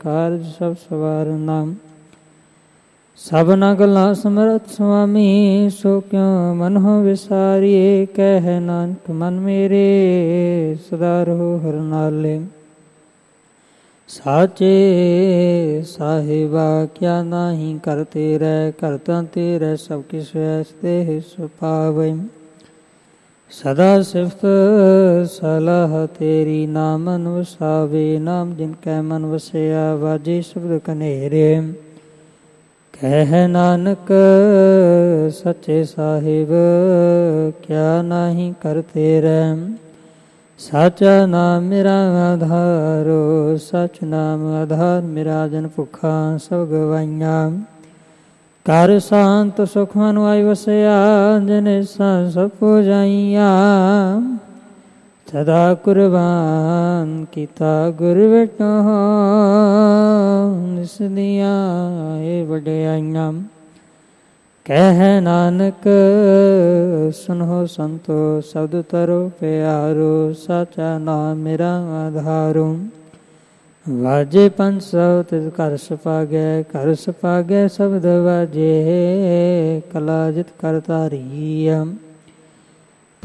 ਕਾਰਜ ਸਭ ਸਵਾਰਨਾ। ਸਭਨਾ ਗੱਲਾਂ ਸਮਰੱਥ ਸੁਆਮੀ, ਸੋ ਕਿਉ ਮਨਹੁ ਵਿਸਾਰੀਏ। ਕਹਿ ਨਾਨਕ ਮਨ ਮੇਰੇ, ਸਦਾ ਰਹੋ ਹਰਿ ਨਾਲੇ। ਸਾਚੇ ਸਾਹਿਬਾ ਕਿਆ ਨਾਹੀ ਕਰ ਤੇਰੈ। ਕਰਤਾ ਤੇਰੈ ਸਭ ਕਿਛ ਐਸ ਦੇਹ ਸੁਭਾਵੈ। ਸਦਾ ਸਿਫਤ ਸਲਾਹ ਤੇਰੀ, ਨਾਮ ਮਨ ਵਸਾਵੇ। ਨਾਮ ਜਿਨ ਕੈ ਮਨ ਵਸਿਆ, ਵਾਜੇ ਸ਼ਬਦ ਕਨੇਰੇ। ਕਹਿ ਨਾਨਕ ਸੱਚੇ ਸਾਹਿਬ ਕਿਆ ਨਾਹੀ ਕਰ ਤੇਰੈ। ਸਾਚਾ ਨਾਮ ਮੇਰਾ ਆਧਾਰੋ, ਸਚ ਨਾਮ ਆਧਾਰ ਮੇਰਾ। ਜਨ ਭੁੱਖਾ ਸਭ ਗਵਾਈਆਂ, ਘਰ ਸ਼ਾਂਤ ਸੁਖ ਮਨ ਆਈ ਵਸਿਆ। ਜਿਨੇ ਸਭ ਪੁਜਾਈਆਂ, ਸਦਾ ਕੁਰਬਾਨ ਕੀਤਾ ਗੁਰ ਵਿਟੋ। ਨਿਸ ਦੀਆਂ ਇਹ ਵਡਿਆਈਆਂ। ਕਹਿ ਨਾਨਕ ਸੁਨਹੁ ਸੰਤੋ, ਸ਼ਬਦ ਤਰੋ ਪਿਆਰੋ। ਸਾਚਾ ਨਾਮ ਮੇਰਾ ਆਧਾਰੋ, ਵਾਜੇ ਪੰਜ ਸੌ ਤਿਸ ਘਰ ਸੁਭਾਗੈ। ਘਰ ਸੁਭਾਗੈ ਸ਼ਬਦ ਵਾਜੇ, ਕਲਾ ਜਿਤ ਕਰ ਧਾਰੀ।